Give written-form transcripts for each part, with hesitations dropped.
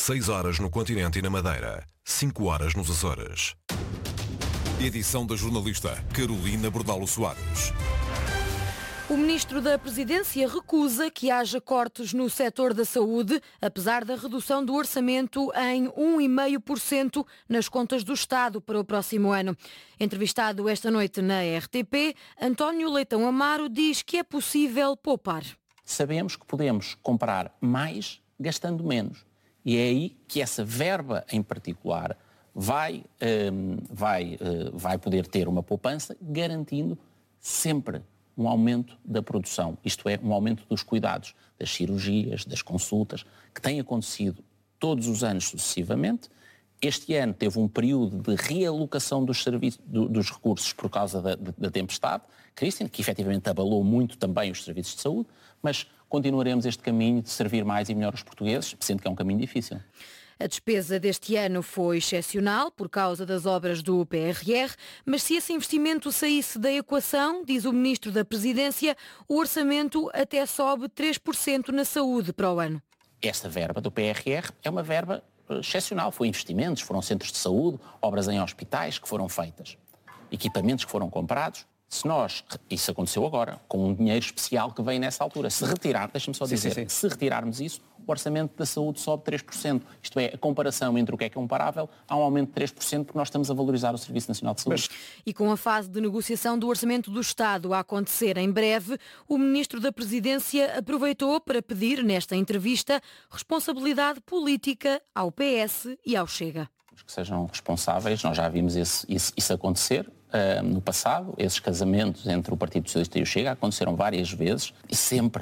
6 horas no continente e na Madeira, 5 horas nos Açores. Edição da jornalista Carolina Bordalo Soares. O Ministro da Presidência recusa que haja cortes no setor da saúde, apesar da redução do orçamento em 1,5% nas contas do Estado para o próximo ano. Entrevistado esta noite na RTP, António Leitão Amaro diz que é possível poupar. Sabemos que podemos comprar mais gastando menos. E é aí que essa verba em particular vai poder ter uma poupança, garantindo sempre um aumento da produção, isto é, um aumento dos cuidados, das cirurgias, das consultas, que tem acontecido todos os anos sucessivamente. Este ano teve um período de realocação dos recursos por causa da tempestade, Christian, que efetivamente abalou muito também os serviços de saúde, mas continuaremos este caminho de servir mais e melhor os portugueses, sendo que é um caminho difícil. A despesa deste ano foi excepcional por causa das obras do PRR, mas se esse investimento saísse da equação, diz o Ministro da Presidência, o orçamento até sobe 3% na saúde para o ano. Esta verba do PRR é uma verba excepcional. Foi investimentos, foram centros de saúde, obras em hospitais que foram feitas, equipamentos que foram comprados. Isso aconteceu agora, com um dinheiro especial que veio nessa altura. Se retirar, deixa-me só dizer, se retirarmos isso, o orçamento da saúde sobe 3%. Isto é, a comparação entre o que é comparável, há um aumento de 3% porque nós estamos a valorizar o Serviço Nacional de Saúde. E com a fase de negociação do Orçamento do Estado a acontecer em breve, o Ministro da Presidência aproveitou para pedir, nesta entrevista, responsabilidade política ao PS e ao Chega. Que sejam responsáveis, nós já vimos isso acontecer no passado, esses casamentos entre o Partido Socialista e o Chega aconteceram várias vezes e sempre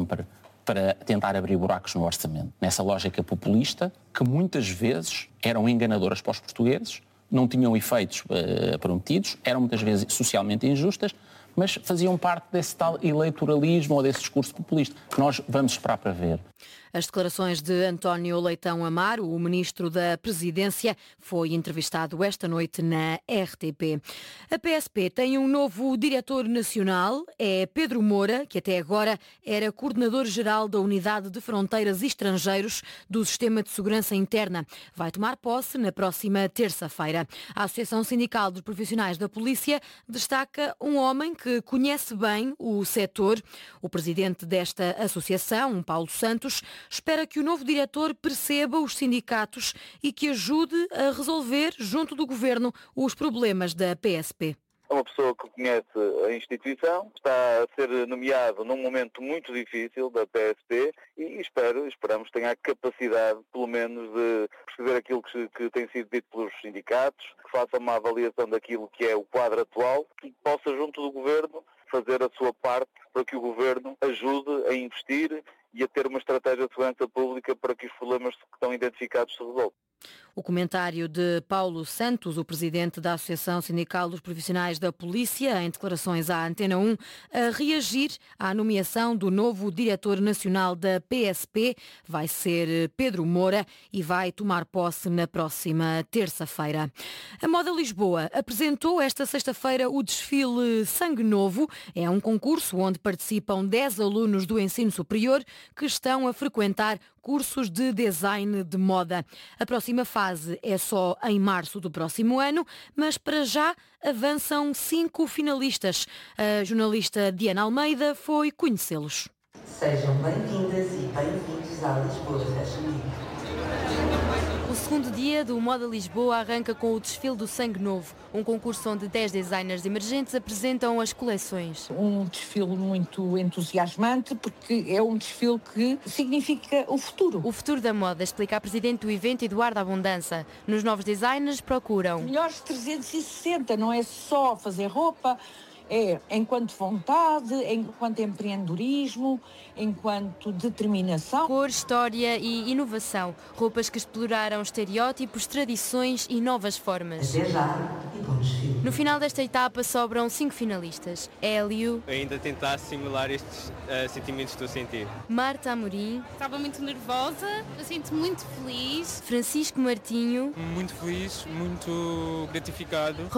para tentar abrir buracos no orçamento. Nessa lógica populista, que muitas vezes eram enganadoras para os portugueses, não tinham efeitos prometidos, eram muitas vezes socialmente injustas, mas faziam parte desse tal eleitoralismo ou desse discurso populista. Nós vamos esperar para ver. As declarações de António Leitão Amaro, o Ministro da Presidência, foi entrevistado esta noite na RTP. A PSP tem um novo diretor nacional, é Pedro Moura, que até agora era coordenador-geral da Unidade de Fronteiras e Estrangeiros do Sistema de Segurança Interna. Vai tomar posse na próxima terça-feira. A Associação Sindical dos Profissionais da Polícia destaca um homem que conhece bem o setor. O presidente desta associação, Paulo Santos, espera que o novo diretor perceba os sindicatos e que ajude a resolver, junto do governo, os problemas da PSP. É uma pessoa que conhece a instituição, está a ser nomeado num momento muito difícil da PSP e esperamos que tenha a capacidade, pelo menos, de perceber aquilo que tem sido dito pelos sindicatos, que faça uma avaliação daquilo que é o quadro atual e que possa, junto do governo, fazer a sua parte para que o governo ajude a investir e a ter uma estratégia de segurança pública para que os problemas que estão identificados se resolvam. O comentário de Paulo Santos, o presidente da Associação Sindical dos Profissionais da Polícia, em declarações à Antena 1, a reagir à nomeação do novo diretor nacional da PSP. Vai ser Pedro Moura e vai tomar posse na próxima terça-feira. A Moda Lisboa apresentou esta sexta-feira o desfile Sangue Novo. É um concurso onde participam 10 alunos do ensino superior que estão a frequentar cursos de design de moda. A próxima fase é só em março do próximo ano, mas para já avançam 5 finalistas. A jornalista Diana Almeida foi conhecê-los. Sejam bem-vindas e bem-vindos à Lisboa Fashion Week. O segundo dia do Moda Lisboa arranca com o desfile do Sangue Novo, um concurso onde 10 designers emergentes apresentam as coleções. Um desfile muito entusiasmante, porque é um desfile que significa o futuro. O futuro da moda, explica a presidente do evento, Eduardo Abundança. Nos novos designers procuram melhores 360, não é só fazer roupa, é enquanto vontade, enquanto empreendedorismo, enquanto determinação. Cor, história e inovação. Roupas que exploraram estereótipos, tradições e novas formas. Até já e bom desfile. No final desta etapa sobram 5 finalistas. Hélio. Ainda tentar simular estes sentimentos que estou a sentir. Marta Amorim. Estava muito nervosa, eu sinto muito feliz. Francisco Martinho. Muito feliz, muito gratificado.